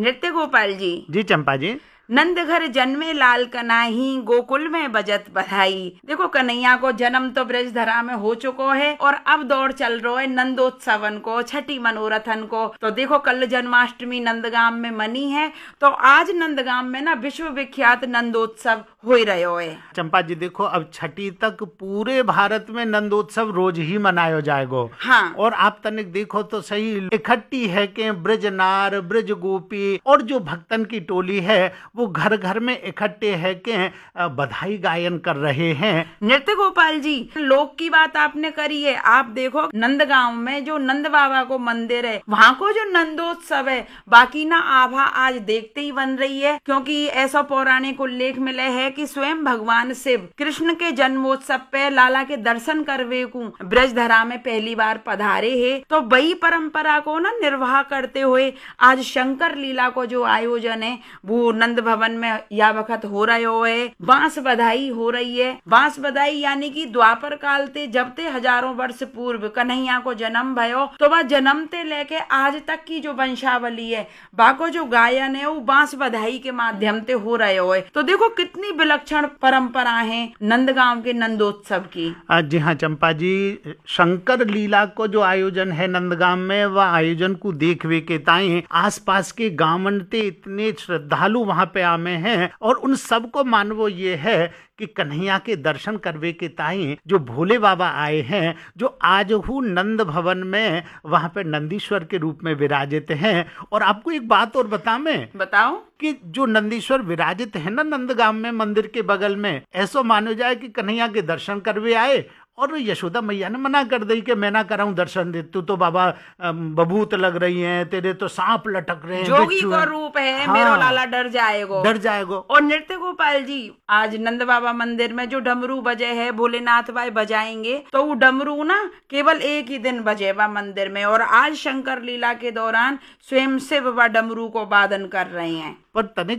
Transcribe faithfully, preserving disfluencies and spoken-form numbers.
नृत्य गोपाल जी। जी चंपा जी। नंद घर जन्मे लाल कनाही, गोकुल में बजत बधाई। देखो कन्हैया को जन्म तो ब्रज धरा में हो चुको है और अब दौड़ चल रहा है नंदोत्सवन को, छठी मनोरथन को। तो देखो कल जन्माष्टमी नंदगाम में मनी है, तो आज नंदगाम में ना विश्व विख्यात नंदोत्सव हो रहो है। चंपा जी देखो अब छठी तक पूरे भारत में नंदोत्सव रोज ही मनायो जाएगो। हाँ। और आप तनिक देखो तो सही, इकट्ठी है के ब्रज नार, ब्रज गोपी और जो भक्तन की टोली है वो घर घर में इकट्ठे है के बधाई गायन कर रहे हैं। नृत्य गोपाल जी, लोक की बात आपने करी है। आप देखो नंदगांव में जो नंद बाबा को मंदिर है, वहाँ को जो नंदोत्सव है, बाकी ना आभा आज देखते ही बन रही है, क्योंकि ऐसा पौराणिक उल्लेख मिले है कि स्वयं भगवान शिव कृष्ण के जन्मोत्सव पे लाला के दर्शन करवे को ब्रजधरा में पहली बार पधारे है। तो वही परंपरा को ना निर्वाह करते हुए आज शंकर लीला को जो आयोजन है वो नंद भवन में या वक्त हो रहा है। बांस बधाई हो रही है। बांस बधाई यानी कि द्वापर काल ते जब ते हजारों वर्ष पूर्व कन्हैया को जन्म भयो, तो वह जन्म ते लेके आज तक की जो वंशावली है, बाको जो गायन है वो बांस बधाई के माध्यम से हो रहे हो। तो देखो कितनी विलक्षण परंपरा है नंदगांव के नंदोत्सव की। जी हाँ चंपा जी, शंकर लीला को जो आयोजन है नंदगांव में, वह आयोजन को देखवे के ताई आसपास के गांवन ते इतने श्रद्धालु वहां पे आमे हैं और उन सबको मानवो ये है कि कन्हैया के दर्शन करवे के ताई जो भोले बाबा आए हैं, जो आज हूँ नंद भवन में वहां पे नंदीश्वर के रूप में विराजित हैं। और आपको एक बात और बता मैं बताओ कि जो नंदीश्वर विराजित है ना नंदगांव में मंदिर के बगल में, ऐसा मानो जाए कि कन्हैया के दर्शन करवे आए और यशोदा मैया ने मना कर दी कि मैं ना कराऊं दर्शन दे, तू तो बाबा बबूत लग रही है, तेरे तो सांप लटक रहे हैं, जोगी का रूप है। हाँ, मेरो लाला डर जाएगो डर जाएगो। और नृत्य गोपाल जी, आज नंद बाबा मंदिर में जो डमरू बजे है भोलेनाथ भाई बजाएंगे, तो वो डमरू ना केवल एक ही दिन बजेगा मंदिर में। और आज शंकर लीला के दौरान स्वयं शिव व डमरू को वादन कर रहे हैं। पर तनिक